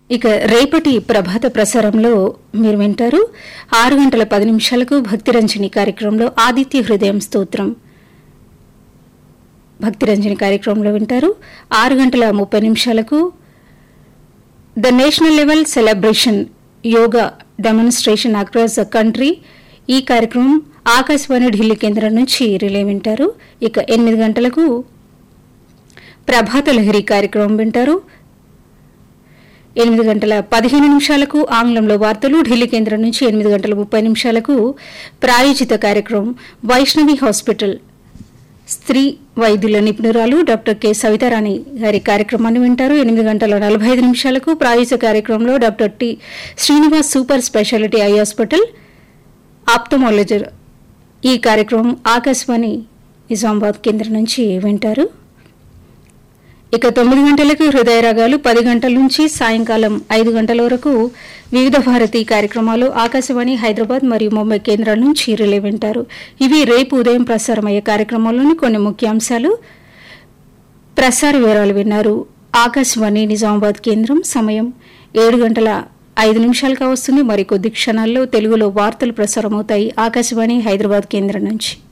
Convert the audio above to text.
ఇక రేపటి ప్రభాత ప్రసారంలో మీరు వింటారు 6:10 భక్తిరంజని కార్యక్రమంలో ఆదిత్య హృదయం స్తోత్రం భక్తిరంజని కార్యక్రమంలో వింటారు. 6:30 the national level celebration yoga demonstration across the country. ఈ కార్యక్రమం ఆకాశవాణి ఢిల్లీ కేంద్రం నుంచి రిలే వింటారు. ఇక 8 గంటలకు ప్రభాత లహరి కార్యక్రమం వింటారు. 8:15 ఆంగ్లంలో వార్తలు ఢిల్లీ కేంద్రం నుంచి 8:30 ప్రాయోజిత కార్యక్రమం వైష్ణవి హాస్పిటల్ స్త్రీ వైద్యుల నిపుణురాలు డాక్టర్ కె సవితారాణి గారి కార్యక్రమాన్ని వింటారు. 8:45 ప్రాయోజిత కార్యక్రమంలో doctor T Srinivas super speciality eye hospital ఆప్థమాలజర్. ఈ కార్యక్రమం ఆకాశవాణి నిజామాబాద్ కేంద్రం నుంచి వింటారు. ఇక 9 గంటలకు హృదయ రాగాలు, 10 గంటల నుంచి సాయంకాలం 5 గంటల వరకు వివిధ భారతీ కార్యక్రమాలు ఆకాశవాణి హైదరాబాద్ మరియు ముంబై కేంద్రాల నుంచి రిలే వింటారు. ఇవి రేపు ఉదయం ప్రసారమయ్యే కార్యక్రమాల్లోని కొన్ని ముఖ్యాంశాలు. ప్రసార వివరాలు విన్నారు. ఆకాశవాణి నిజామాబాద్ కేంద్రం సమయం 7:05 వస్తుంది. మరికొద్ది క్షణాల్లో తెలుగులో వార్తలు ప్రసారమవుతాయి ఆకాశవాణి హైదరాబాద్ కేంద్రం నుంచి.